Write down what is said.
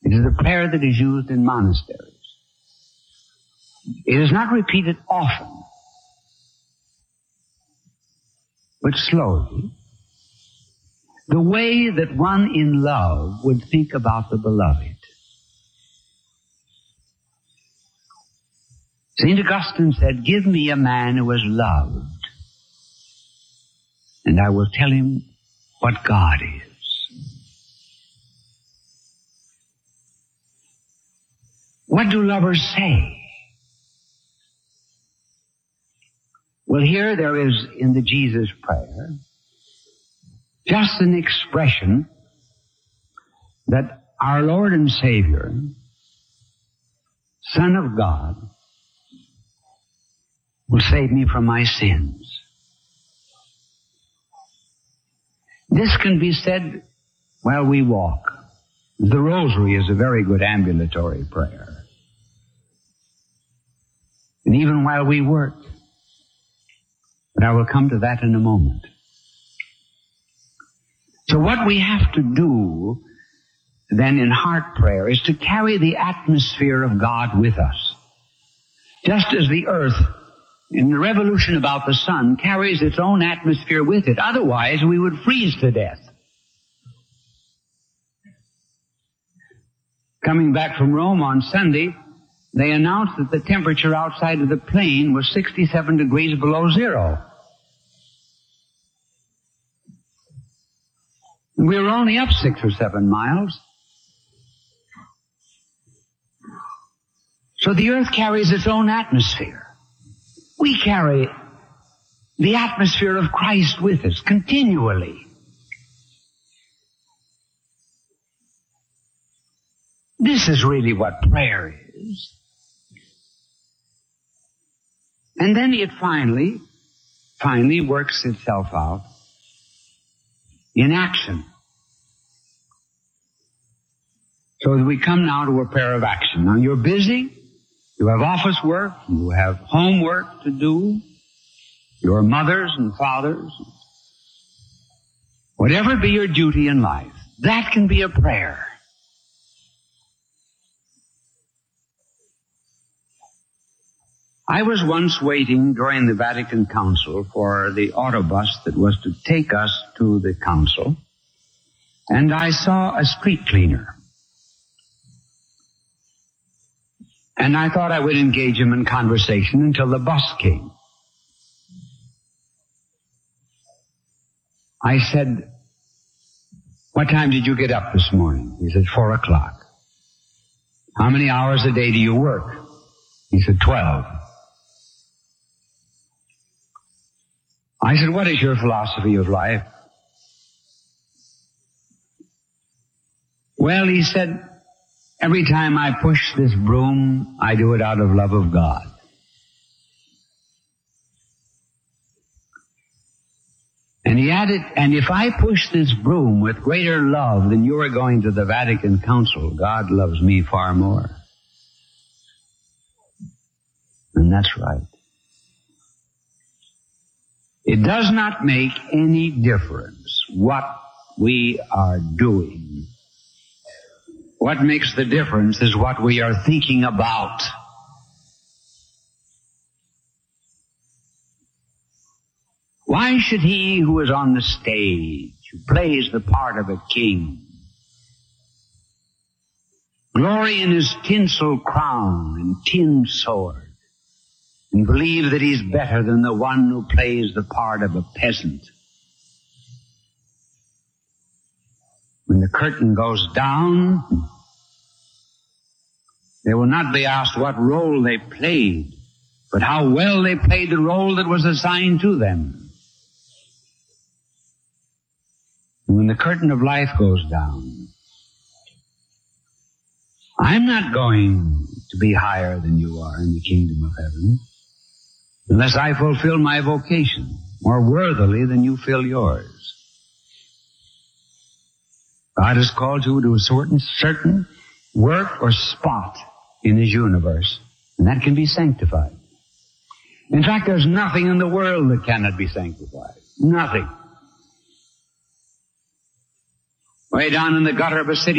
It is a prayer that is used in monasteries. It is not repeated often, but slowly, the way that one in love would think about the beloved. St. Augustine said, "Give me a man who is loved, and I will tell him what God is." What do lovers say? Well, here there is in the Jesus prayer just an expression that our Lord and Savior, Son of God, will save me from my sins. This can be said while we walk. The Rosary is a very good ambulatory prayer. And even while we work. But I will come to that in a moment. So what we have to do then in heart prayer is to carry the atmosphere of God with us. Just as the earth in the revolution about the sun carries its own atmosphere with it. Otherwise we would freeze to death. Coming back from Rome on Sunday, they announced that the temperature outside of the plane was 67 degrees below zero. We were only up 6 or 7 miles. So the earth carries its own atmosphere. We carry the atmosphere of Christ with us continually. This is really what prayer is. And then it finally works itself out in action. So we come now to a prayer of action. Now you're busy. You have office work. You have homework to do. Your mothers and fathers. Whatever be your duty in life, that can be a prayer. I was once waiting during the Vatican Council for the autobus that was to take us to the council, and I saw a street cleaner. And I thought I would engage him in conversation until the bus came. I said, "What time did you get up this morning?" He said, 4 o'clock. "How many hours a day do you work?" He said, 12. I said, "What is your philosophy of life?" "Well," he said, "every time I push this broom, I do it out of love of God." And he added, "And if I push this broom with greater love than you are going to the Vatican Council, God loves me far more." And that's right. It does not make any difference what we are doing. What makes the difference is what we are thinking about. Why should he who is on the stage, who plays the part of a king, glory in his tinsel crown and tin sword, and believe that he's better than the one who plays the part of a peasant? When the curtain goes down, they will not be asked what role they played, but how well they played the role that was assigned to them. And when the curtain of life goes down, I'm not going to be higher than you are in the kingdom of heaven unless I fulfill my vocation more worthily than you fill yours. God has called you to a certain work or spot in his universe, and that can be sanctified. In fact, there's nothing in the world that cannot be sanctified. Nothing. Way down in the gutter of a city